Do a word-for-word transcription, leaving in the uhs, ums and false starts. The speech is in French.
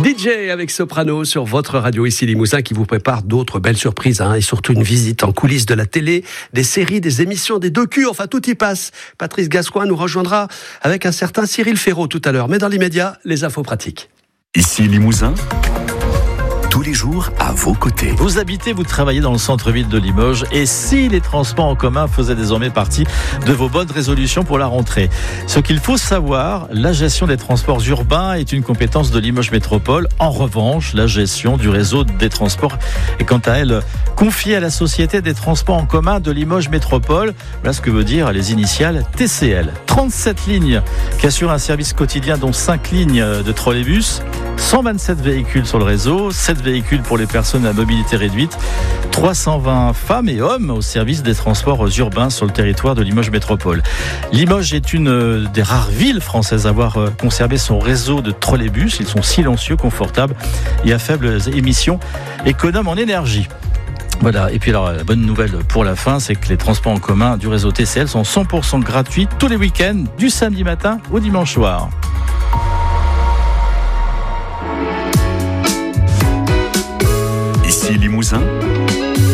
D J avec Soprano sur votre radio ici Limousin qui vous prépare d'autres belles surprises hein, et surtout une visite en coulisses de la télé, des séries, des émissions, des docus, enfin tout y passe. Patrice Gascoigne nous rejoindra avec un certain Cyril Ferraud tout à l'heure. Mais dans l'immédiat, les infos pratiques. Ici Limousin, tous les jours à vos côtés. Vous habitez, vous travaillez dans le centre-ville de Limoges et si les transports en commun faisaient désormais partie de vos bonnes résolutions pour la rentrée. Ce qu'il faut savoir, la gestion des transports urbains est une compétence de Limoges Métropole. En revanche, la gestion du réseau des transports est quant à elle confiée à la Société des transports en commun de Limoges Métropole. Voilà ce que veut dire les initiales T C L. trente-sept lignes qui assurent un service quotidien dont cinq lignes de trolleybus, cent vingt-sept véhicules sur le réseau, sept véhicules pour les personnes à mobilité réduite, trois cent vingt femmes et hommes au service des transports urbains sur le territoire de Limoges Métropole. Limoges est une des rares villes françaises à avoir conservé son réseau de trolleybus. Ils sont silencieux, confortables et à faibles émissions, économes en énergie. Voilà, et puis alors la bonne nouvelle pour la fin, c'est que les transports en commun du réseau T C L sont cent pour cent gratuits tous les week-ends, du samedi matin au dimanche soir. Ici Limousin,